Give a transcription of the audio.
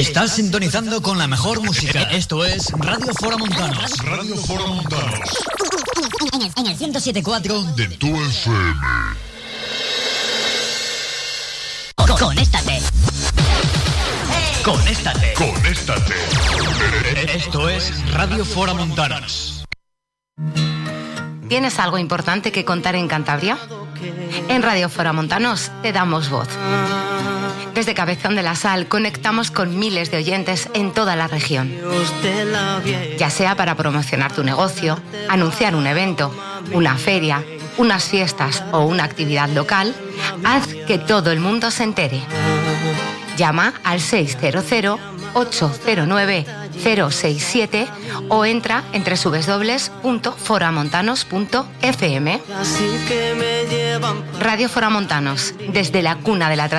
Estás sintonizando con la mejor música. Esto es Radio Fora Montanos. Radio Fora Montanos. En el 107.4 de tu FM. Conéctate. Conéctate. Conéctate. Esto es Radio Fora Montanos. ¿Tienes algo importante que contar en Cantabria? En Radio Fora Montanos te damos voz. Desde Cabezón de la Sal conectamos con miles de oyentes en toda la región. Ya sea para promocionar tu negocio, anunciar un evento, una feria, unas fiestas o una actividad local, haz que todo el mundo se entere. Llama al 600-809-067 o entra en www.foramontanos.fm. Radio Fora Montanos, desde la cuna de la tradición.